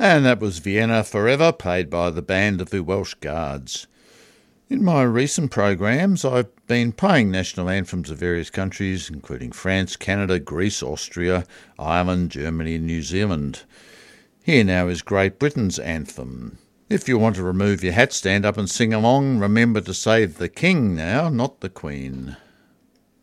And that was Vienna Forever, played by the Band of the Welsh Guards. In my recent programs, I've been playing national anthems of various countries, including France, Canada, Greece, Austria, Ireland, Germany and New Zealand. Here now is Great Britain's anthem. If you want to remove your hat, stand up and sing along. Remember to say the King now, not the Queen.